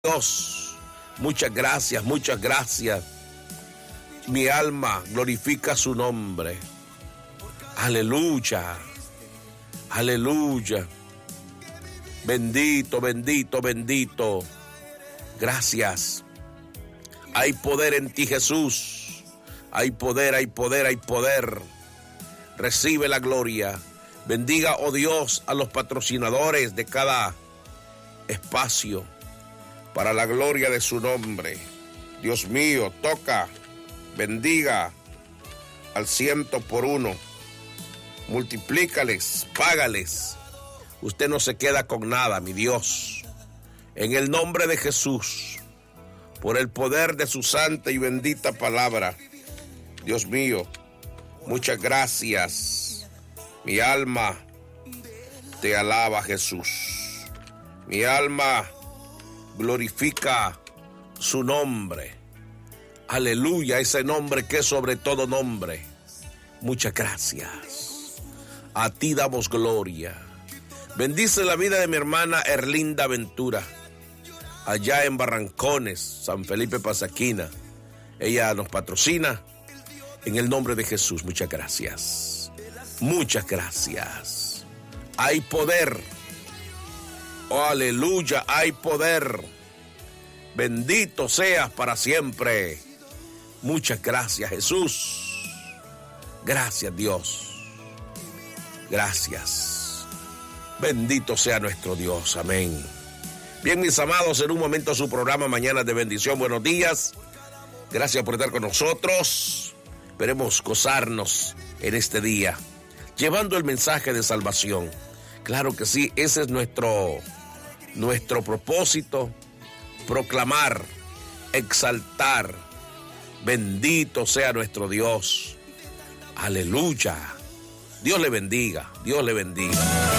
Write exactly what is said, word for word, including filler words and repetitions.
Dios, muchas gracias, muchas gracias. Mi alma glorifica su nombre. Aleluya, aleluya. Bendito, bendito, bendito. Gracias. Hay poder en ti, Jesús. Hay poder, hay poder, hay poder. Recibe la gloria. Bendiga, oh Dios, a los patrocinadores de cada espacio para la gloria de su nombre. Dios mío, toca, bendiga al ciento por uno. Multiplícales, págales. Usted no se queda con nada, mi Dios. En el nombre de Jesús, por el poder de su santa y bendita palabra. Dios mío, muchas gracias. Mi alma te alaba, Jesús. Mi alma glorifica su nombre. Aleluya, ese nombre que es sobre todo nombre. Muchas gracias. A ti damos gloria. Bendice la vida de mi hermana Erlinda Ventura, allá en Barrancones, San Felipe Pasaquina. Ella nos patrocina. En el nombre de Jesús, muchas gracias. Muchas gracias. Hay poder. Oh, aleluya, hay poder. Bendito seas para siempre. Muchas gracias, Jesús. Gracias, Dios. Gracias. Bendito sea nuestro Dios. Amén. Bien, mis amados, en un momento su programa Mañanas de Bendición. Buenos días. Gracias por estar con nosotros. Esperemos gozarnos en este día, llevando el mensaje de salvación. Claro que sí, ese es nuestro, nuestro propósito, proclamar, exaltar. Bendito sea nuestro Dios. Aleluya. Dios le bendiga, Dios le bendiga.